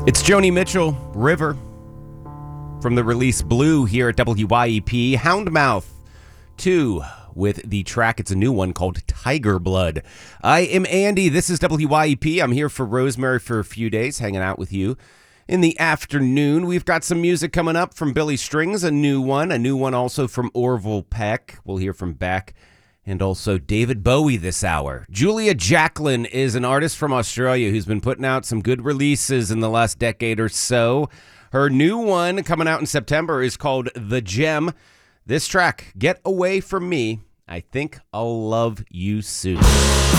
It's Joni Mitchell, River, from the release Blue here at WYEP. Houndmouth 2 with the track. It's a new one called Tiger Blood. I am Andy. This is WYEP. I'm here for Rosemary for a few days, hanging out with you in the afternoon. We've got some music coming up from Billy Strings, a new one also from Orville Peck. We'll hear from Beck. And also David Bowie this hour. Julia Jacklin is an artist from Australia who's been putting out some good releases in the last decade or so. Her new one coming out in September is called The Gem. This track, Get Away From Me, I Think I'll Love You Soon.